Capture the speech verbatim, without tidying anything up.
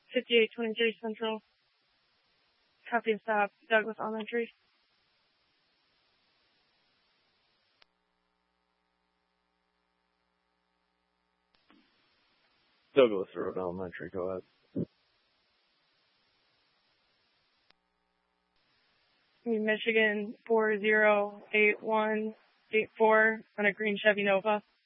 fifty-eight twenty-three Central. Copy and stop, Douglas Elementary. Douglas Road Elementary, go ahead. Michigan four zero eight one eight four on a green Chevy Nova.